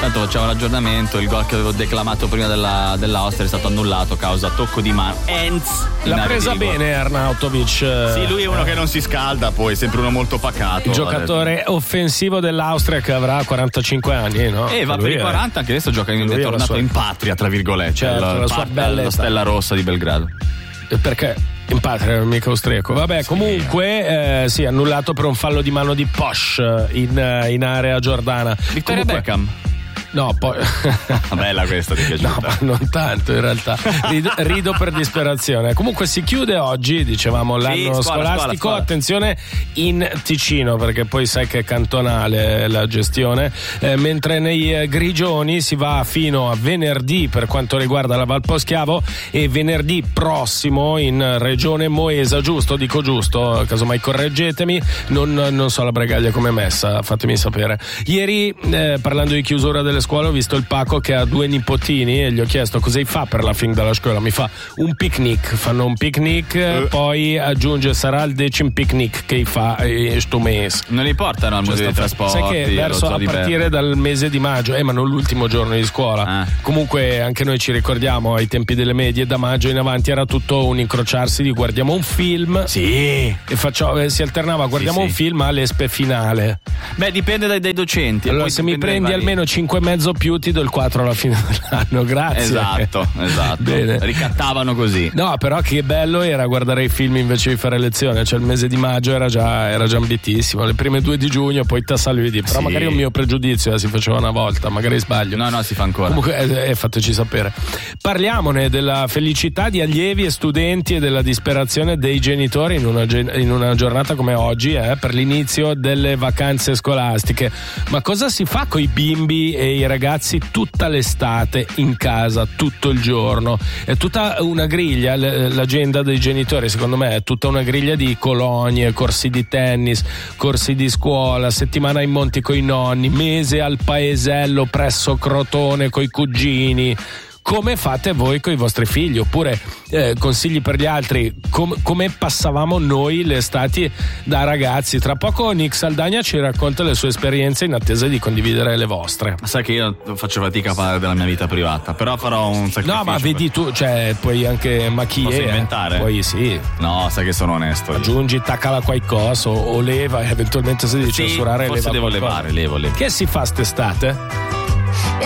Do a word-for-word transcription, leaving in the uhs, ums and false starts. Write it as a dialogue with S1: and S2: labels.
S1: Tanto facciamo l'aggiornamento, il gol che avevo declamato prima della, dell'Austria è stato annullato causa tocco di mano. Enz
S2: l'ha presa bene Arnautovic.
S1: Sì, lui è uno che non si scalda, poi è sempre uno molto pacato.
S2: Il giocatore offensivo dell'Austria che avrà quarantacinque anni, no?
S1: E va per i quaranta, anche adesso gioca in, è tornato sua... in patria, tra virgolette,
S2: certo,
S1: alla,
S2: la sua bella
S1: la Stella Rossa di Belgrado.
S2: Perché? In patria, mica austriaco. Vabbè, sì. Comunque, eh, sì, annullato per un fallo di mano di Posch in, in area giordana.
S1: Victoria comunque... Beckham.
S2: No, poi.
S1: Bella questa, ti è piaciuta?
S2: No, ma non tanto in realtà. Rido, rido per disperazione. Comunque si chiude oggi, dicevamo, l'anno sì, scuola, scolastico. Scuola, scuola. Attenzione in Ticino, perché poi sai che è cantonale la gestione. Eh, mentre nei eh, Grigioni si va fino a venerdì per quanto riguarda la Valposchiavo e venerdì prossimo in regione Moesa, giusto? Dico giusto, casomai correggetemi. Non, non so la Bregaglia come è messa, fatemi sapere. Ieri, eh, parlando di chiusura delle scuola, ho visto il Paco che ha due nipotini e gli ho chiesto cosa fa per la fin della scuola. Mi fa un picnic, fanno un picnic, uh. poi aggiunge sarà il decim picnic che fa eh, sto mese.
S1: Non li portano al museo dei trasporti?
S2: Sai che verso a partire dal mese di maggio, eh ma non l'ultimo giorno di scuola. Ah. Comunque anche noi ci ricordiamo ai tempi delle medie, da maggio in avanti era tutto un incrociarsi di guardiamo un film.
S1: Sì.
S2: E faccio, eh, si alternava guardiamo sì, un sì. film all'espe finale.
S1: Beh, dipende dai, dai docenti.
S2: Allora se mi prendi almeno cinque mezzo più ti do il quattro alla fine dell'anno, grazie.
S1: Esatto, esatto.
S2: Bene.
S1: Ricattavano così.
S2: No, però che bello era guardare i film invece di fare lezione, cioè il mese di maggio era già, era già ambitissimo, le prime due di giugno poi tassaludi, però sì. Magari è un mio pregiudizio, eh, si faceva una volta, magari sbaglio.
S1: No, no, si fa ancora.
S2: Comunque eh, eh, fateci sapere. Parliamone della felicità di allievi e studenti e della disperazione dei genitori in una, in una giornata come oggi, eh, per l'inizio delle vacanze scolastiche. Ma cosa si fa coi bimbi e i ragazzi tutta l'estate in casa, tutto il giorno? È tutta una griglia, l'agenda dei genitori secondo me è tutta una griglia di colonie, corsi di tennis, corsi di scuola, settimana ai monti coi nonni, mese al paesello presso Crotone coi cugini. Come fate voi con i vostri figli? Oppure eh, consigli per gli altri, com- come passavamo noi le estati da ragazzi? Tra poco Nick Saldagna ci racconta le sue esperienze in attesa di condividere le vostre.
S1: Sai che io faccio fatica a parlare della mia vita privata, però farò un sacrificio.
S2: No, ma vedi
S1: per...
S2: tu, cioè puoi anche ma chi
S1: Posso
S2: è?
S1: inventare?
S2: Poi sì.
S1: No, sai che sono onesto.
S2: Aggiungi, taccala qualcosa o, o leva, eventualmente se devi
S1: sì,
S2: censurare
S1: forse
S2: leva
S1: devo
S2: qualcosa.
S1: levare, levo, levo.
S2: Che si fa st'estate?